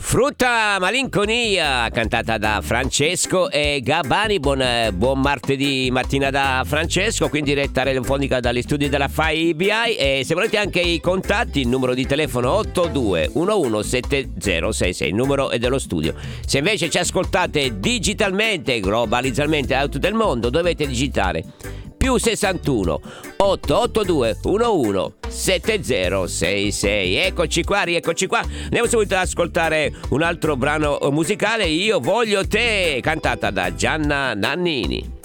Frutta malinconia, cantata da Francesco e Gabbani. Buon martedì mattina da Francesco, qui in diretta telefonica dagli studi della FAI BI. E se volete anche i contatti, il numero di telefono 82117066, il numero è dello studio. Se invece ci ascoltate digitalmente, globalizzalmente a tutto il mondo, dovete digitare più 61 882 11 7066. Eccoci qua, rieccoci qua. Andiamo subito ad ascoltare un altro brano musicale, Io voglio te, cantata da Gianna Nannini.